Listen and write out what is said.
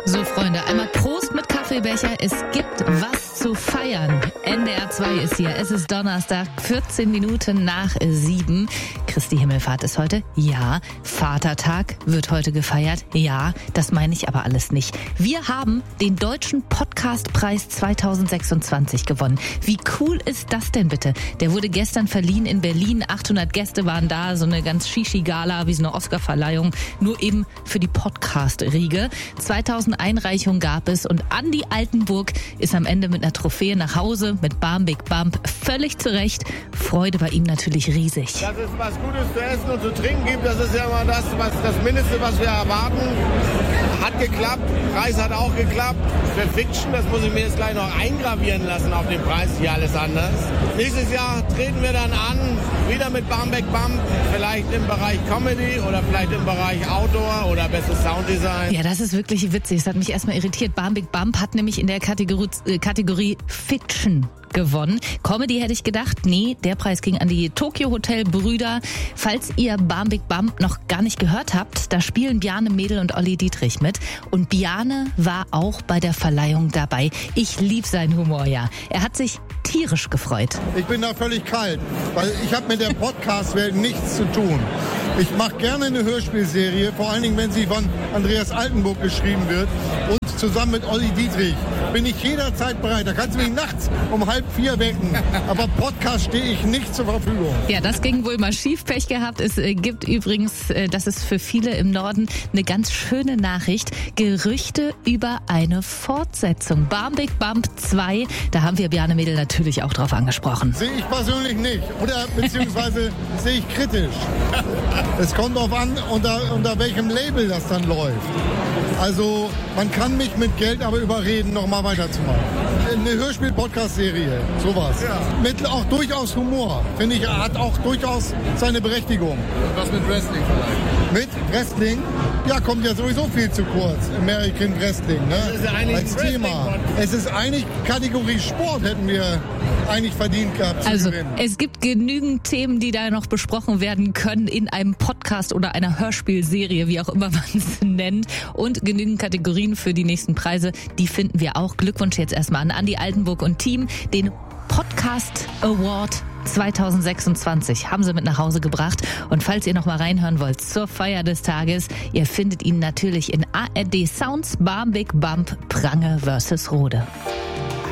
So, Freunde, einmal Prost mit Kaffeebecher. Es gibt was zu feiern. NDR 2 ist hier. Es ist Donnerstag, 14 Minuten nach 7. Christi Himmelfahrt ist heute. Ja. Vatertag wird heute gefeiert. Ja. Das meine ich aber alles nicht. Wir haben den Deutschen Podcastpreis 2026 gewonnen. Wie cool ist das denn bitte? Der wurde gestern verliehen in Berlin. 800 Gäste waren da. So eine ganz Shishi-Gala, wie so eine Oscar-Verleihung. Nur eben für die Podcast-Riege. 2000 Einreichungen gab es und Andi Altenburg ist am Ende mit einer Trophäe nach Hause mit Bam Big Bump. Völlig zu Recht. Freude bei ihm natürlich riesig. Dass es was Gutes zu essen und zu trinken gibt, das ist ja immer das Mindeste, was wir erwarten. Hat geklappt. Preis hat auch geklappt. Für Fiction, das muss ich mir jetzt gleich noch eingravieren lassen auf den Preis. Hier alles anders. Nächstes Jahr treten wir dann an, wieder mit Bam Big Bump. Vielleicht im Bereich Comedy oder vielleicht im Bereich Outdoor oder bestes Sounddesign. Ja, das ist wirklich witzig. Es hat mich erstmal irritiert. Bam Big Bump hat nämlich in der Kategorie Fiction gewonnen. Comedy hätte ich gedacht, nee, der Preis ging an die Tokyo Hotel Brüder. Falls ihr Bam Big Bump noch gar nicht gehört habt, da spielen Bjarne Mädel und Olli Dietrich mit. Und Bjarne war auch bei der Verleihung dabei. Ich lieb seinen Humor, ja. Er hat sich tierisch gefreut. Ich bin da völlig kalt, weil ich habe mit der Podcast-Welt nichts zu tun. Ich mache gerne eine Hörspielserie, vor allen Dingen, wenn sie von Andreas Altenburg geschrieben wird und zusammen mit Olli Dietrich. Bin ich jederzeit bereit. Da kannst du mich nachts um 3:30 wecken. Aber Podcast stehe ich nicht zur Verfügung. Ja, das ging wohl mal schief, Pech gehabt. Es gibt übrigens, das ist für viele im Norden eine ganz schöne Nachricht, Gerüchte über eine Fortsetzung. Bam Big Bump 2, da haben wir Bjarne Mädel natürlich auch drauf angesprochen. Sehe ich persönlich nicht. Oder beziehungsweise sehe ich kritisch. Es kommt darauf an, unter welchem Label das dann läuft. Also man kann mich mit Geld aber überreden, nochmal weiterzumachen. Eine Hörspiel-Podcast-Serie, sowas. Ja. Mit auch durchaus Humor, finde ich, hat auch durchaus seine Berechtigung. Was mit Wrestling vielleicht? Mit Wrestling? Ja, kommt ja sowieso viel zu kurz. American Wrestling, ne? Das ist ja eigentlich als Thema. Es ist eigentlich Kategorie Sport, hätten wir eigentlich verdient gehabt zu gewinnen. Es gibt genügend Themen, die da noch besprochen werden können in einem Podcast oder einer Hörspielserie, wie auch immer man es nennt. Und genügend Kategorien für die nächsten Preise, die finden wir auch. Glückwunsch jetzt erstmal an Andi Altenburg und Team. Den Podcast Award 2026 haben sie mit nach Hause gebracht. Und falls ihr noch mal reinhören wollt zur Feier des Tages, ihr findet ihn natürlich in ARD Sounds Bam Big Bump Prange vs. Rode.